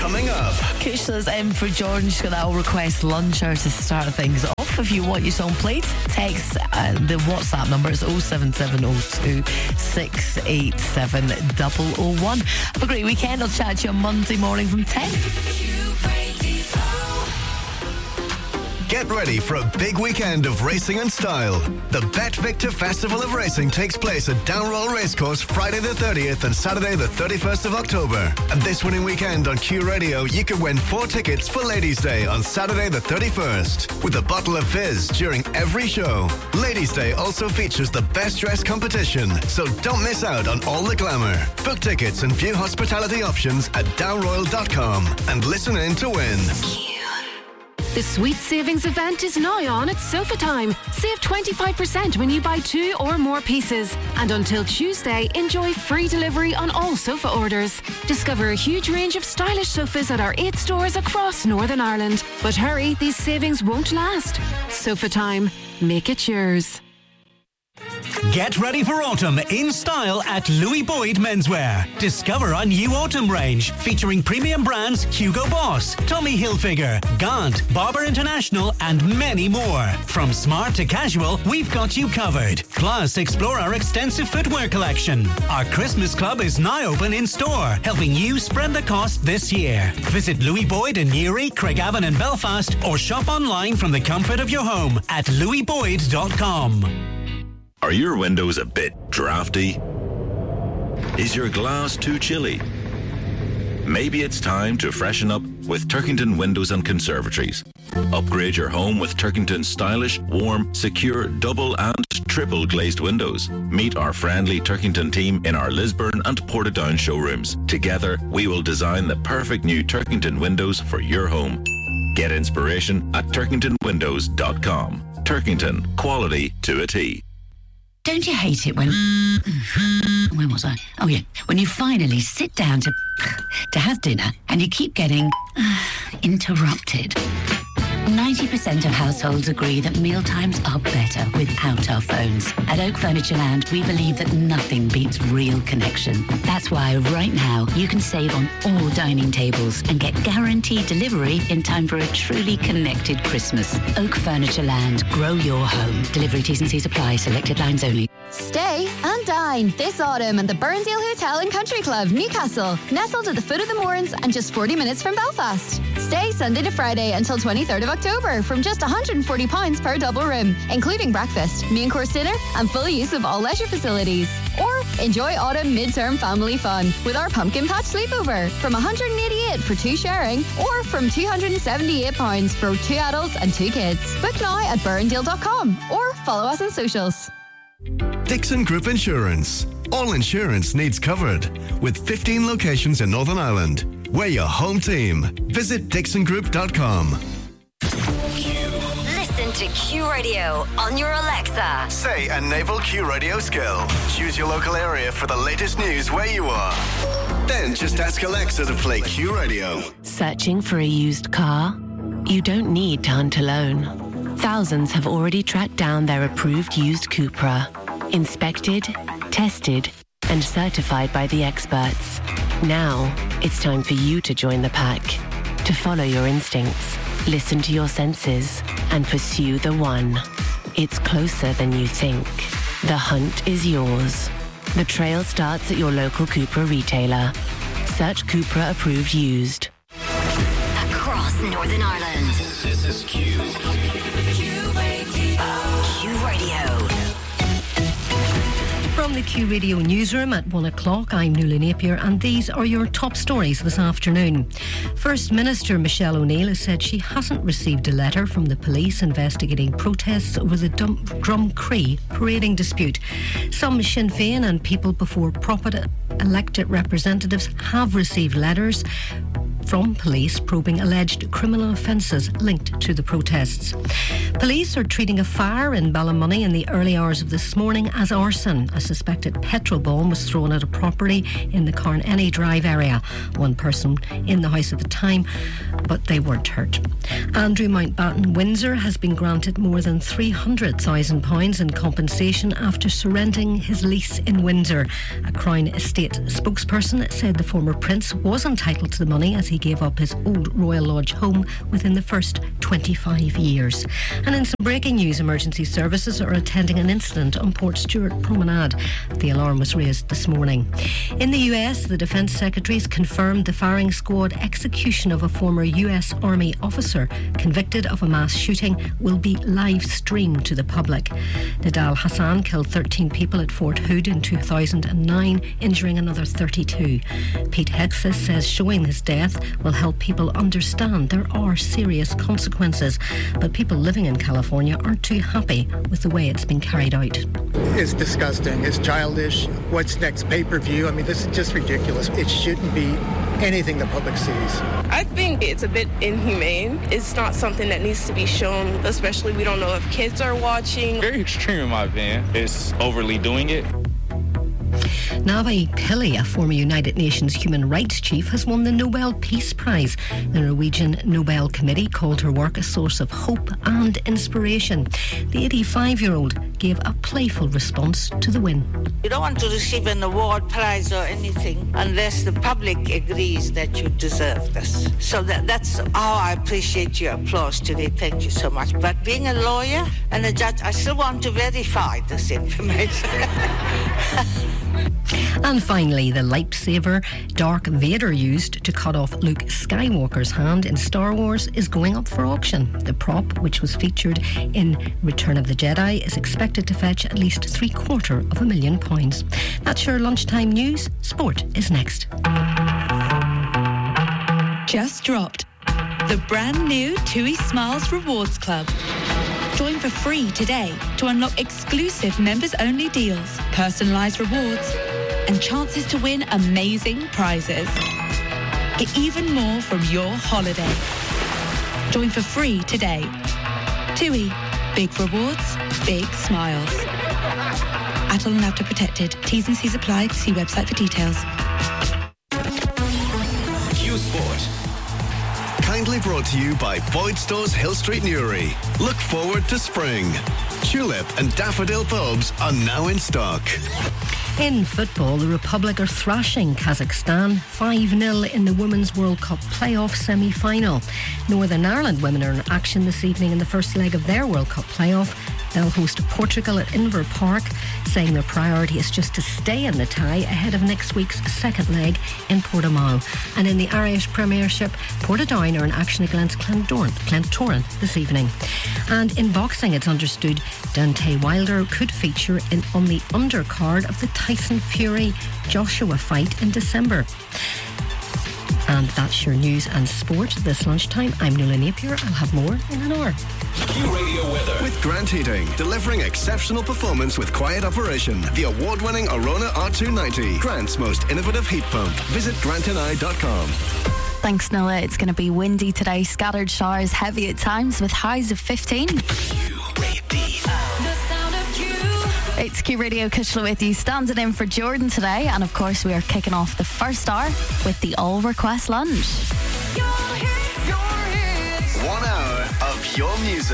coming up. Kushla's in for Jordan. She's got that request luncher to start things off. If you want your song played, text the WhatsApp number. It's 07702 687 001. Have a great weekend. I'll chat to you on Monday morning from 10. Get ready for a big weekend of racing and style. The Bet Victor Festival of Racing takes place at Downroll Racecourse Friday the 30th and Saturday the 31st of October. And this winning weekend on Q Radio, you can win 4 tickets for Ladies' Day on Saturday the 31st with a bottle of fizz during every show. Ladies' Day also features the best dress competition, so don't miss out on all the glamour. Book tickets and view hospitality options at downroyal.com and listen in to win. The Sweet Savings event is now on at Sofa Time. Save 25% when you buy 2 or more pieces. And until Tuesday, enjoy free delivery on all sofa orders. Discover a huge range of stylish sofas at our 8 stores across Northern Ireland. But hurry, these savings won't last. Sofa Time. Make it yours. Get ready for autumn in style at Louis Boyd Menswear. Discover our new autumn range featuring premium brands Hugo Boss, Tommy Hilfiger, Gant, Barber International and many more. From smart to casual, we've got you covered. Plus, explore our extensive footwear collection. Our Christmas Club is now open in store, helping you spread the cost this year. Visit Louis Boyd in Newry, Craigavon and Belfast or shop online from the comfort of your home at louisboyd.com. Are your windows a bit drafty? Is your glass too chilly? Maybe it's time to freshen up with Turkington Windows and Conservatories. Upgrade your home with Turkington's stylish, warm, secure, double and triple glazed windows. Meet our friendly Turkington team in our Lisburn and Portadown showrooms. Together, we will design the perfect new Turkington windows for your home. Get inspiration at turkingtonwindows.com. Turkington, quality to a T. Don't you hate it when was I? Oh yeah, when you finally sit down to have dinner and you keep getting interrupted. 90% of households agree that mealtimes are better without our phones. At Oak Furniture Land, we believe that nothing beats real connection. That's why right now you can save on all dining tables and get guaranteed delivery in time for a truly connected Christmas. Oak Furniture Land, grow your home. Delivery T's and C's apply, selected lines only. Stay and dine this autumn at the Burnsdale Hotel and Country Club, Newcastle, nestled at the foot of the Mourns and just 40 minutes from Belfast. Stay Sunday to Friday until 23rd of October from just £140 per double room, including breakfast, main course dinner and full use of all leisure facilities. Or enjoy autumn midterm family fun with our Pumpkin Patch Sleepover from £188 for 2 sharing or from £278 for 2 adults and 2 kids. Book now at burndale.com or follow us on socials. Dixon Group Insurance. All insurance needs covered. With 15 locations in Northern Ireland. We're your home team. Visit dixongroup.com. Listen to Q Radio on your Alexa. Say a naval Q Radio skill. Choose your local area for the latest news where you are. Then just ask Alexa to play Q Radio. Searching for a used car? You don't need to hunt alone. Thousands have already tracked down their approved used Cupra. Inspected, tested, and certified by the experts. Now, it's time for you to join the pack. To follow your instincts, listen to your senses, and pursue the one. It's closer than you think. The hunt is yours. The trail starts at your local Cupra retailer. Search Cupra approved used. Across Northern Ireland. This is Q. Q Radio. From the Q Radio newsroom at 1 o'clock, I'm Nuala Napier, and these are your top stories this afternoon. First Minister Michelle O'Neill has said she hasn't received a letter from the police investigating protests over the Drumcree parading dispute. Some Sinn Féin and People Before Profit elected representatives have received letters from police probing alleged criminal offences linked to the protests. Police are treating a fire in Ballymoney in the early hours of this morning as arson. A suspected petrol bomb was thrown at a property in the Carnenny Drive area. One person in the house at the time, but they weren't hurt. Andrew Mountbatten Windsor has been granted more than £300,000 in compensation after surrendering his lease in Windsor. A Crown Estate spokesperson said the former prince was entitled to the money as he gave up his old Royal Lodge home within the first 25 years. And in some breaking news, emergency services are attending an incident on Port Stewart Promenade. The alarm was raised this morning. In the US, the Defence Secretaries confirmed the firing squad execution of a former US Army officer convicted of a mass shooting will be live streamed to the public. Nidal Hassan killed 13 people at Fort Hood in 2009, injuring another 32. Pete Hegseth says showing his death will help people understand there are serious consequences, but people living in California aren't too happy with the way it's been carried out. It's disgusting. It's childish. What's next? Pay-per-view? I mean, this is just ridiculous. It shouldn't be anything the public sees. I think it's a bit inhumane. It's not something that needs to be shown, especially we don't know if kids are watching. Very extreme in my opinion. It's overly doing it. Navi Pillay, a former United Nations human rights chief, has won the Nobel Peace Prize. The Norwegian Nobel Committee called her work a source of hope and inspiration. The 85-year-old gave a playful response to the win. You don't want to receive an award, prize or anything unless the public agrees that you deserve this. So that's how I appreciate your applause today. Thank you so much. But being a lawyer and a judge, I still want to verify this information. And finally, the lightsaber Darth Vader used to cut off Luke Skywalker's hand in Star Wars is going up for auction. The prop, which was featured in Return of the Jedi, is expected to fetch at least £750,000. That's your lunchtime news. Sport is next. Just dropped the brand new TUI Smiles Rewards Club. Join for free today to unlock exclusive members-only deals, personalised rewards, and chances to win amazing prizes. Get even more from your holiday. Join for free today. TUI. Big rewards, big smiles. Atol and After Protected. T's and C's apply. See website for details. Q Sport. Kindly brought to you by Boyd Stores Hill Street Newry. Look forward to spring. Tulip and Daffodil bulbs are now in stock. In football, the Republic are thrashing Kazakhstan 5-0 in the Women's World Cup playoff semi-final. Northern Ireland women are in action this evening in the first leg of their World Cup playoff. They'll host Portugal at Inver Park, saying their priority is just to stay in the tie ahead of next week's second leg in Portimao. And in the Irish Premiership, Portadown are in action against Glentoran this evening. And in boxing, it's understood Deontay Wilder could feature on the undercard of the Tyson Fury-Joshua fight in December. And that's your news and sport this lunchtime. I'm Nuala Napier. I'll have more in an hour. Q Radio weather with Grant Heating, delivering exceptional performance with quiet operation. The award-winning Arona R290, Grant's most innovative heat pump. Visit grantandI.com. Thanks, Noah. It's going to be windy today. Scattered showers, heavy at times with highs of 15. It's Q Radio, Kushla with you, standing in for Jordan today. And of course, we are kicking off the first hour with the All Request Lunch. 1 hour of your music.